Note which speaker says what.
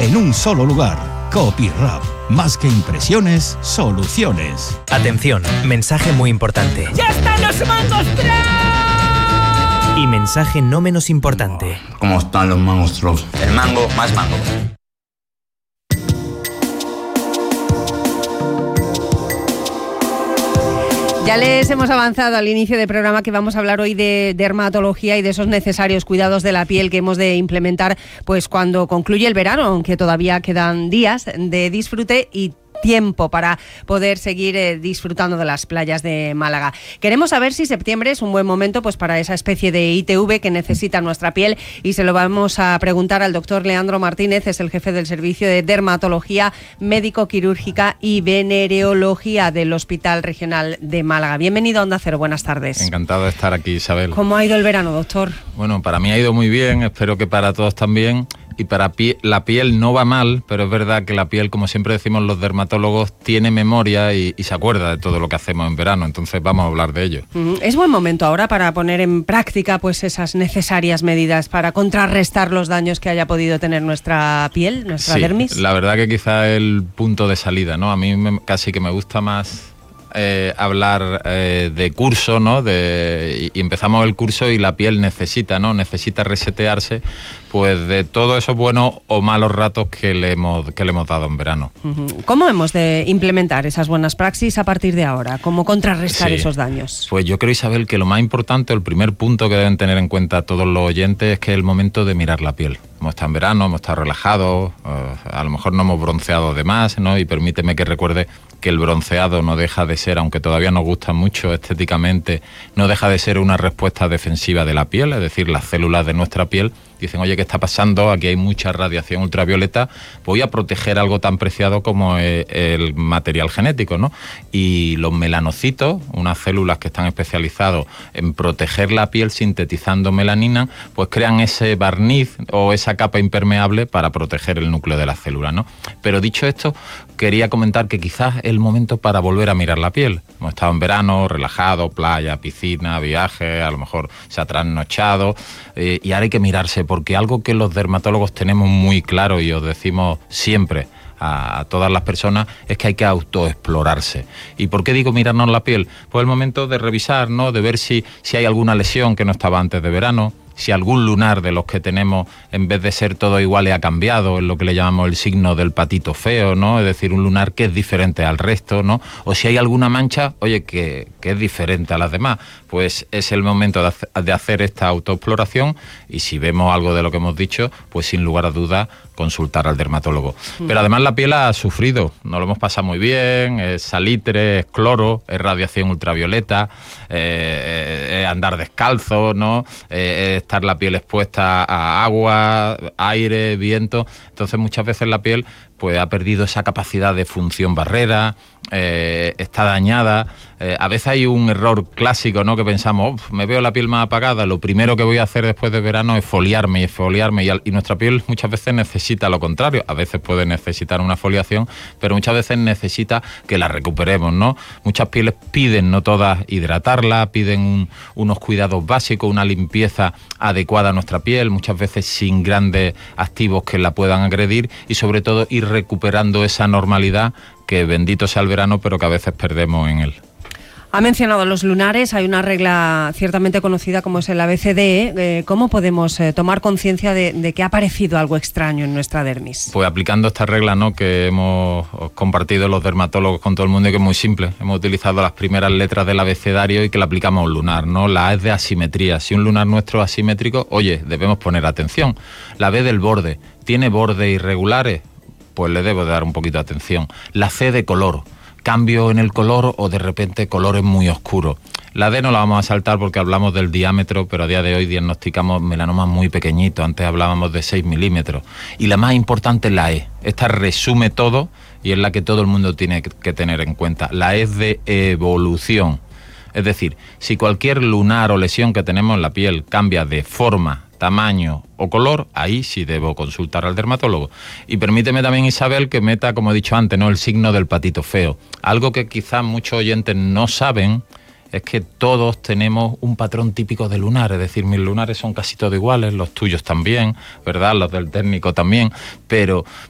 Speaker 1: en un solo lugar. Copyrap. Más que impresiones, soluciones.
Speaker 2: Atención, mensaje muy importante.
Speaker 3: ¡Ya están los mangos Troll!
Speaker 2: Y mensaje no menos importante.
Speaker 4: ¿Cómo están los mangos Troll?
Speaker 5: El mango más mango.
Speaker 6: Ya les hemos avanzado al inicio del programa que vamos a hablar hoy de dermatología y de esos necesarios cuidados de la piel que hemos de implementar pues cuando concluye el verano, aunque todavía quedan días de disfrute y tiempo para poder seguir disfrutando de las playas de Málaga. Queremos saber si septiembre es un buen momento pues para esa especie de ITV que necesita nuestra piel y se lo vamos a preguntar al doctor Leandro Martínez, es el jefe del Servicio de Dermatología Médico-Quirúrgica y Venereología del Hospital Regional de Málaga. Bienvenido a Onda Cero, buenas tardes.
Speaker 7: Encantado de estar aquí, Isabel.
Speaker 6: ¿Cómo ha ido el verano, doctor?
Speaker 7: Bueno, para mí ha ido muy bien, espero que para todos también. Y para la piel no va mal, pero es verdad que la piel, como siempre decimos los dermatólogos, tiene memoria y se acuerda de todo lo que hacemos en verano. Entonces vamos a hablar de ello.
Speaker 6: Es buen momento ahora para poner en práctica pues esas necesarias medidas para contrarrestar los daños que haya podido tener nuestra piel, nuestra dermis.
Speaker 7: La verdad que quizá es el punto de salida, ¿no? A mí casi que me gusta más hablar de curso, ¿no? Y empezamos el curso y la piel necesita resetearse, pues de todos esos buenos o malos ratos que le hemos dado en verano.
Speaker 6: ¿Cómo hemos de implementar esas buenas praxis a partir de ahora? ¿Cómo contrarrestar esos daños?
Speaker 7: Pues yo creo, Isabel, que lo más importante, el primer punto que deben tener en cuenta todos los oyentes es que es el momento de mirar la piel. Hemos estado en verano, hemos estado relajados, a lo mejor no hemos bronceado de más, ¿no? Y permíteme que recuerde que el bronceado no deja de ser, aunque todavía nos gusta mucho estéticamente, no deja de ser una respuesta defensiva de la piel, es decir, las células de nuestra piel dicen, oye, ¿qué está pasando? Aquí hay mucha radiación ultravioleta, voy a proteger algo tan preciado como el material genético, ¿no? Y los melanocitos, unas células que están especializadas en proteger la piel sintetizando melanina, pues crean ese barniz o esa capa impermeable para proteger el núcleo de la célula, ¿no? Pero dicho esto, quería comentar que quizás es el momento para volver a mirar la piel. Hemos estado en verano, relajado, playa, piscina, viaje, a lo mejor se ha trasnochado, y ahora hay que mirarse, porque algo que los dermatólogos tenemos muy claro y os decimos siempre a todas las personas es que hay que autoexplorarse. ¿Y por qué digo mirarnos la piel? Pues el momento de revisar, ¿no? De ver si hay alguna lesión que no estaba antes de verano, si algún lunar de los que tenemos, en vez de ser todo iguales, ha cambiado, es lo que le llamamos el signo del patito feo, ¿no? Es decir, un lunar que es diferente al resto, ¿no? O si hay alguna mancha, oye, que es diferente a las demás, pues es el momento de hacer esta autoexploración y si vemos algo de lo que hemos dicho, pues sin lugar a dudas consultar al dermatólogo. Pero además la piel ha sufrido, nos lo hemos pasado muy bien, es salitre, es cloro, es radiación ultravioleta, es andar descalzo, ¿no? Estar la piel expuesta a agua, aire, viento. Entonces muchas veces la piel pues ha perdido esa capacidad de función barrera, está dañada. A veces hay un error clásico, ¿no? Que pensamos, me veo la piel más apagada, lo primero que voy a hacer después de verano es foliarme, y nuestra piel muchas veces necesita lo contrario. A veces puede necesitar una foliación, pero muchas veces necesita que la recuperemos, ¿no? Muchas pieles piden, no todas, hidratarla, piden unos cuidados básicos, una limpieza adecuada a nuestra piel, muchas veces sin grandes activos que la puedan agredir y sobre todo ir recuperando esa normalidad que bendito sea el verano, pero que a veces perdemos en él.
Speaker 6: Ha mencionado los lunares, hay una regla ciertamente conocida como es el ABCDE. ¿Cómo podemos tomar conciencia de que ha aparecido algo extraño en nuestra dermis?
Speaker 7: Pues aplicando esta regla, ¿no?, que hemos compartido los dermatólogos con todo el mundo y que es muy simple. Hemos utilizado las primeras letras del abecedario y que la aplicamos a un lunar, ¿no? La A es de asimetría. Si un lunar nuestro es asimétrico, oye, debemos poner atención. La B del borde. ¿Tiene bordes irregulares? Pues le debo de dar un poquito de atención. La C de color. Cambio en el color o de repente colores muy oscuros. La D no la vamos a saltar porque hablamos del diámetro, pero a día de hoy diagnosticamos melanomas muy pequeñitos. Antes hablábamos de 6 milímetros. Y la más importante es la E. Esta resume todo y es la que todo el mundo tiene que tener en cuenta. La E es de evolución. Es decir, si cualquier lunar o lesión que tenemos en la piel cambia de forma, tamaño o color, ahí sí debo consultar al dermatólogo. Y permíteme también, Isabel, que meta, como he dicho antes, ¿no?, el signo del patito feo. Algo que quizás muchos oyentes no saben es que todos tenemos un patrón típico de lunar, es decir, mis lunares son casi todos iguales, los tuyos también, ¿verdad?, los del técnico también, pero